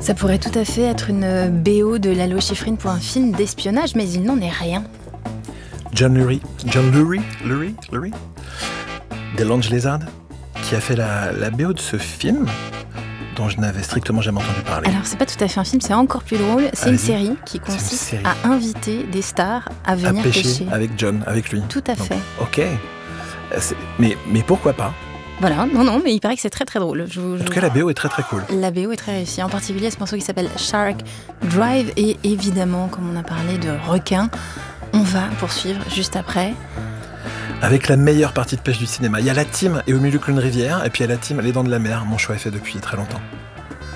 Ça pourrait tout à fait être une BO de Lalo Schifrin pour un film d'espionnage, mais il n'en est rien. John Lurie des Lounge Lizard, qui a fait la BO de ce film dont je n'avais strictement jamais entendu parler. Alors, c'est pas tout à fait un film, c'est encore plus drôle. C'est une série qui consiste à inviter des stars à venir pêcher. Avec John, avec lui. Tout à fait. Ok. Mais pourquoi pas ? Voilà, non, mais il paraît que c'est très très drôle. En tout cas, la BO est très très cool. La BO est très réussie, en particulier ce morceau qui s'appelle Shark Drive. Et évidemment, comme on a parlé de requins, on va poursuivre juste après. Avec la meilleure partie de pêche du cinéma. Il y a la team et au milieu qu'une rivière, et puis il y a la team Les Dents de la Mer. Mon choix est fait depuis très longtemps.